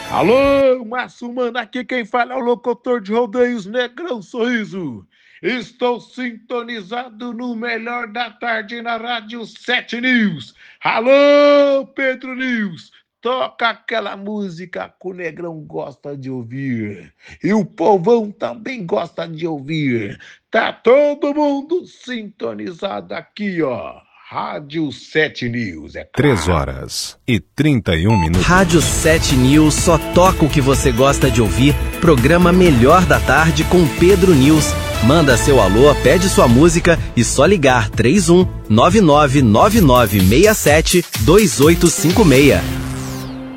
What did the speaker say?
Alô, Márcio Mano, aqui quem fala é o locutor de rodeios Negrão Sorriso. Estou sintonizado no melhor da tarde na Rádio 7 News. Alô, Pedro News, toca aquela música que o Negrão gosta de ouvir. E o povão também gosta de ouvir. Tá todo mundo sintonizado aqui, ó. Rádio 7 News, é claro. 3h31. Rádio 7 News só toca o que você gosta de ouvir. Programa Melhor da Tarde com Pedro News. Manda seu alô, pede sua música e só ligar 31 999967 2856.